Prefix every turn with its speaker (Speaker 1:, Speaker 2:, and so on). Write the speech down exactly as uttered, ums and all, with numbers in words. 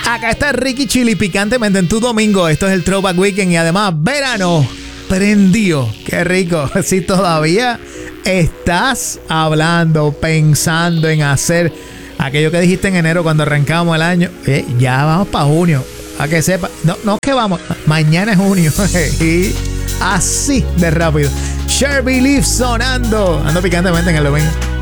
Speaker 1: Acá está Ricky Chili picantemente en tu domingo. Esto es el Throwback Weekend y además verano prendió. Qué rico. Si todavía estás hablando, pensando en hacer aquello que dijiste en enero cuando arrancamos el año, eh, ya vamos para junio. A que sepa, no, no que vamos, mañana es junio. Y así de rápido. Sherby Leaf sonando. Ando picantemente en el domingo.